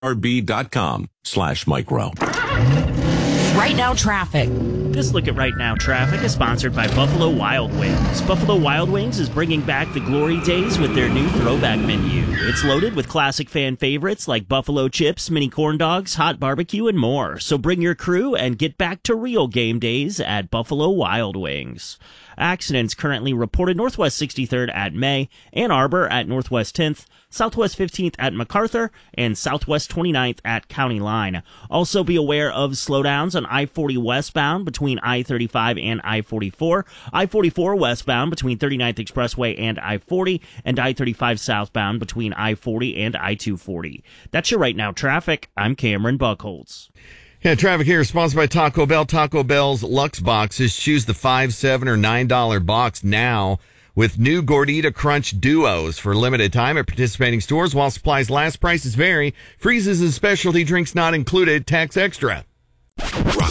rb.com/micro. Right Now Traffic. This look at Right Now Traffic is sponsored by Buffalo Wild Wings. Buffalo Wild Wings is bringing back the glory days with their new throwback menu. It's loaded with classic fan favorites like buffalo chips, mini corn dogs, hot barbecue, and more. So bring your crew and get back to real game days at Buffalo Wild Wings. Accidents currently reported Northwest 63rd at May, Ann Arbor at Northwest 10th, Southwest 15th at MacArthur, and Southwest 29th at County Line. Also be aware of slowdowns on I-40 westbound between I-35 and I-44, I-44 westbound between 39th Expressway and I-40, and I-35 southbound between I-40 and I-240. That's your Right Now Traffic. I'm Cameron Buckholz. Yeah, traffic here is sponsored by Taco Bell. Taco Bell's Lux Boxes. Choose the $5, $7, or $9 box now with new Gordita Crunch Duos for limited time at participating stores while supplies last. Prices vary. Freezes and specialty drinks not included. Tax extra.